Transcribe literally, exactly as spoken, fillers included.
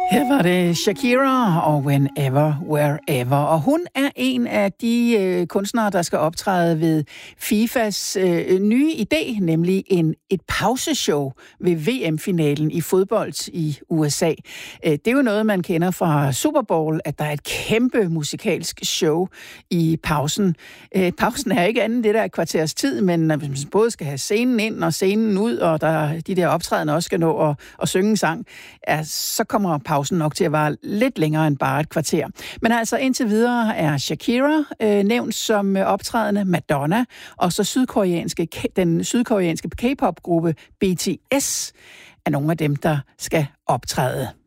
Her var det Shakira og Whenever, Wherever. Og hun er en af de øh, kunstnere, der skal optræde ved FIFAs øh, nye idé, nemlig en, et pauseshow ved V M-finalen i fodbold i U S A. Øh, det er jo noget, man kender fra Super Bowl, at der er et kæmpe musikalsk show i pausen. Øh, pausen er ikke andet det der et kvarters tid, men man både skal have scenen ind og scenen ud, og der, de der optrædende også skal nå at, at synge en sang, ja, så kommer pausen nok til at vare lidt længere end bare et kvarter. Men altså indtil videre er Shakira øh, nævnt som optrædende, Madonna, og så sydkoreanske, den sydkoreanske K-pop-gruppe B T S er nogle af dem, der skal optræde.